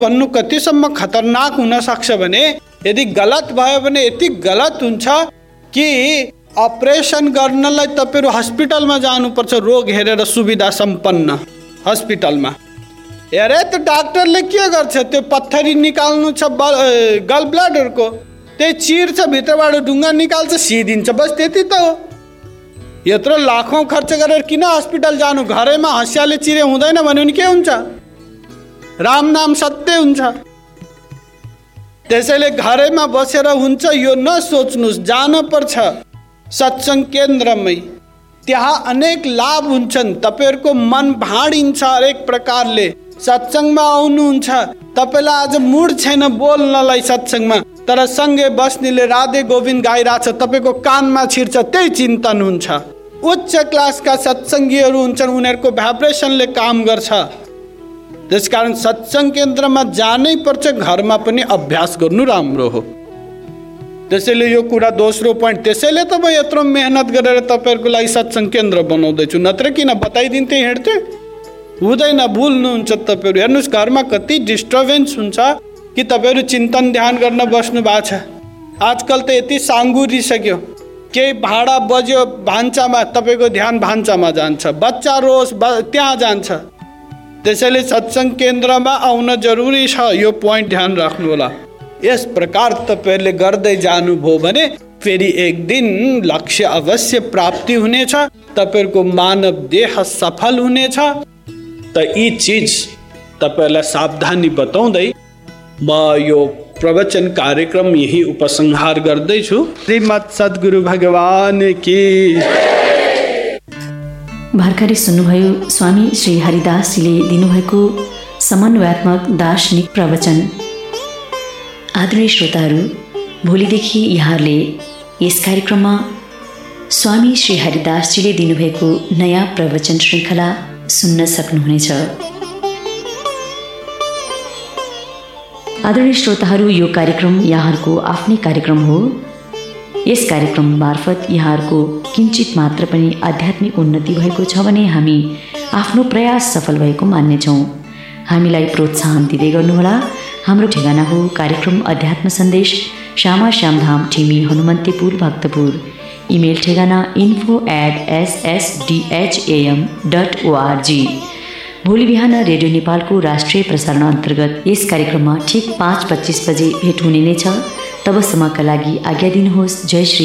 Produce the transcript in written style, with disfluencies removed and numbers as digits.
भन्नु कतिसम्म खतरनाक हुन सक्छ भने यदि गलत भयो भने यति गलत हुन्छ कि अपरेसन गर्नलाई तपाईहरु हस्पिटलमा जानुपर्छ, रोग हेरेर सुविधा सम्पन्न हस्पिटलमा। अरे त्यो डाक्टरले के गर्छ, त्यो पत्थरी निकाल्नु छ गल ब्लाडरको, त्यही चिर्छ भित्रबाट ढुङ्गा निकाल्छ सिदिन्छ, बस त्यति त हो। यत्रो लाखौं खर्च गरेर किन हस्पिटल जानु, घरैमा हँसियाले चिरे हुँदैन भन्यो भने के हुन्छ, राम नाम सत्य हुन्छ। त्यसैले घरैमा बसेर हुन्छ यो नसोच्नुस्, जान पर्छ सत्संग केन्द्रमै, त्यहाँ अनेक लाभ हुन्छन्। तपाईहरुको मन भाडिन्छ हरेक प्रकारले, सत्संगमा आउनुहुन्छ, तपाईलाई आज मुड छैन बोल्नलाई सत्संगमा, तर सँगै बस्नेले राधे गोविन्द गाइरहेछ, तपाईको कानमा छिर्छ, त्यही चिन्तन हुन्छ। उच्च क्लासका सत्संगीहरू हुन्छन्, उनीहरूको भाइब्रेसनले काम गर्छ। त्यसकारण सत्संग केन्द्रमा जानै पर्छ, घरमा पनि अभ्यास गर्नु राम्रो हो। त्यसैले यो कुरा दोस्रो पोइन्ट, त्यसैले त म यत्रो मेहनत गरेर तपाईहरुको लागि सत्संग केन्द्र बनाउँदैछु, नत्र किन बताइदिन्थे हिँड्थे, हुँदैन, भुल्नुहुन्छ तपाईहरु। हेर्नुस् घरमा कति डिस्टर्बेन्स हुन्छ कि तपाईहरु चिन्तन ध्यान गर्न बस्नु भएको छ। आजकल त यति साङ्गुरिसक्यो, केही भाडा बज्यो भान्सामा, तपाईको ध्यान भान्सामा जान्छ, बच्चा रोस त्यहाँ जान्छ। त्यसैले सत्संग केन्द्रमा आउन जरुरी छ, यो पोइन्ट ध्यान राख्नु होला। यस प्रकार तपाईहरुले गर्दै जानुभयो भने फेरि एक दिन लक्ष्य अवश्य प्राप्ति हुनेछ, तपाईहरुको मानव देह सफल हुनेछ। त यी चीज तपाईहरुलाई सावधानी बताउँदै म यो प्रवचन कार्यक्रम यही उपसंहार गर्दैछु। श्रीमद् सद्गुरु भगवान की। भर्खरै सुन्नुभयो स्वामी श्री हरिदासजीले दिनुभएको समन्वयात्मक दार्शनिक प्रवचन। आदरणीय श्रोताहरू, भोलिदेखि यहाँहरूले यस कार्यक्रममा स्वामी श्री हरिदासजीले दिनुभएको नयाँ प्रवचन श्रृङ्खला सुन्न सक्नुहुनेछ। आदरणीय श्रोताहरू, यो कार्यक्रम यहाँहरूको आफ्नै कार्यक्रम हो। यस कार्यक्रम मार्फत यहाँहरूको किञ्चित मात्र पनि आध्यात्मिक उन्नति भएको छ भने हामी आफ्नो प्रयास सफल भएको मान्नेछौँ। हामीलाई प्रोत्साहन दिँदै गर्नुहोला। हाम्रो ठेगाना हो कार्यक्रम अध्यात्म सन्देश, श्यामा श्यामधाम ठिमी, हनुमन्तेपुर, भक्तपुर। इमेल ठेगाना info@ssdham.org। भोलि बिहान रेडियो नेपालको राष्ट्रिय प्रसारण अन्तर्गत यस कार्यक्रममा ठिक 5:25 बजे भेट हुने नै छ। तबसम्मका लागि आज्ञा दिनुहोस्। जय श्री